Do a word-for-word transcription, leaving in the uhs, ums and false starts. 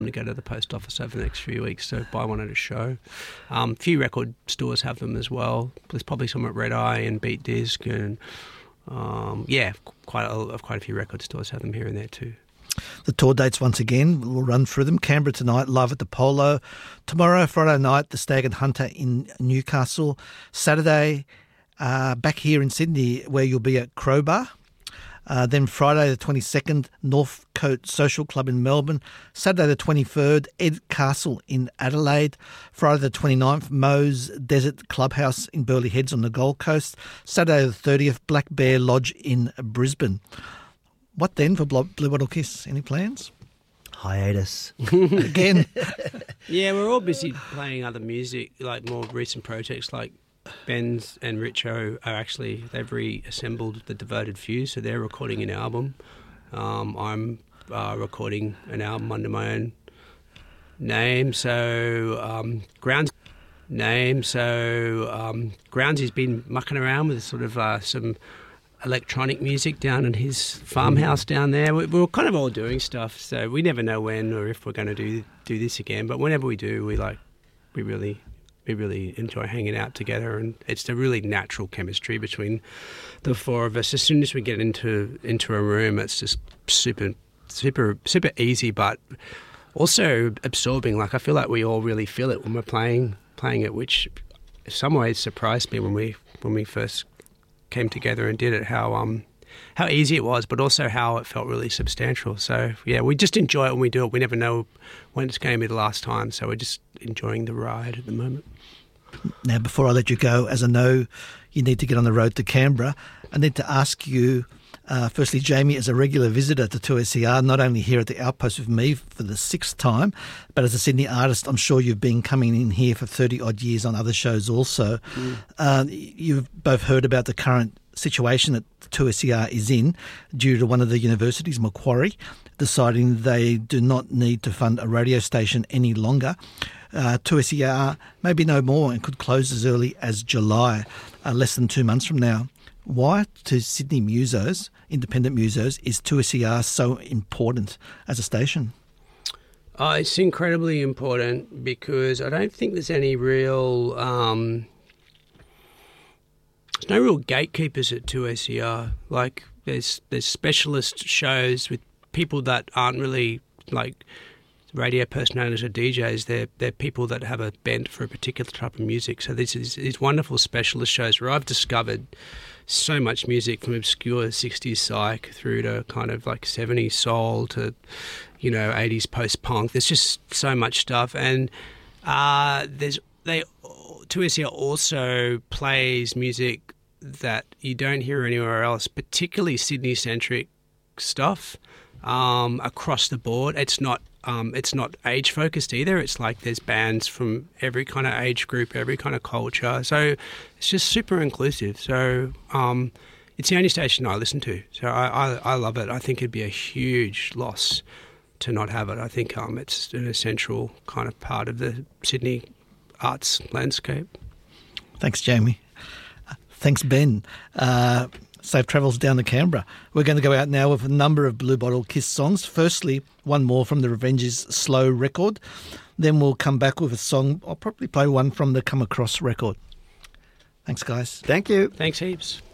to go to the post office over the next few weeks to buy one at a show. Um, a few record stores have them as well. There's probably some at Red Eye and Beat Disc, and um, yeah, quite a, quite a few record stores have them here and there too. The tour dates once again, we'll run through them. Canberra tonight, live at the Polo. Tomorrow, Friday night, the Stag and Hunter in Newcastle. Saturday, uh, back here in Sydney, where you'll be at Crowbar. Uh, then Friday the twenty-second, Northcote Social Club in Melbourne. Saturday the twenty-third, Ed Castle in Adelaide. Friday the twenty-ninth, Moe's Desert Clubhouse in Burleigh Heads on the Gold Coast. Saturday the thirtieth, Black Bear Lodge in Brisbane. What then for Blue Bottle Kiss? Any plans? Hiatus. Again? Yeah, we're all busy playing other music, like more recent projects like Benz and Richo are actually, they've reassembled the Devoted Few, so they're recording an album. Um, I'm uh, recording an album under my own name, so um, Grounds name, so um, Grounds has been mucking around with sort of uh, some electronic music down in his farmhouse down there. We, we're kind of all doing stuff, so we never know when or if we're going to do do this again, but whenever we do, we like, we really... We really enjoy hanging out together, and it's a really natural chemistry between the four of us. As soon as we get into into a room, it's just super, super, super easy, but also absorbing. Like I feel like we all really feel it when we're playing playing it, which in some ways surprised me when we when we first came together and did it. How um how easy it was, but also how it felt really substantial. So yeah, we just enjoy it when we do it. We never know when it's going to be the last time, so we're just enjoying the ride at the moment. Now, before I let you go, as I know you need to get on the road to Canberra, I need to ask you, uh, firstly, Jamie, as a regular visitor to two S C R, not only here at the Outpost with me for the sixth time, but as a Sydney artist, I'm sure you've been coming in here for thirty-odd years on other shows also. Mm. Uh, you've both heard about the current situation that two S C R is in due to one of the universities, Macquarie, deciding they do not need to fund a radio station any longer. Uh, two S C R maybe no more and could close as early as July, uh, less than two months from now. Why to Sydney musos, independent musos, is two S C R so important as a station? Uh, it's incredibly important because I don't think there's any real... Um, there's no real gatekeepers at two S C R. Like, there's there's specialist shows with people that aren't really, like... radio personalities or D Js, they're, they're people that have a bent for a particular type of music. So this is these wonderful specialist shows where I've discovered so much music from obscure sixties psych through to kind of like seventies soul to, you know, eighties post-punk. There's just so much stuff. And uh, there's they two S C R also plays music that you don't hear anywhere else, particularly Sydney-centric stuff um, across the board. It's not Um, it's not age focused either. It's like there's bands from every kind of age group, every kind of culture. So it's just super inclusive. So um, it's the only station I listen to. So I, I, I love it. I think it'd be a huge loss to not have it. I think um, it's an essential kind of part of the Sydney arts landscape. Thanks, Jamie. Uh, thanks, Ben. Uh, Safe travels down to Canberra. We're going to go out now with a number of Blue Bottle Kiss songs. Firstly, one more from the Revenge's Slow record. Then we'll come back with a song. I'll probably play one from the Come Across record. Thanks, guys. Thank you. Thanks heaps.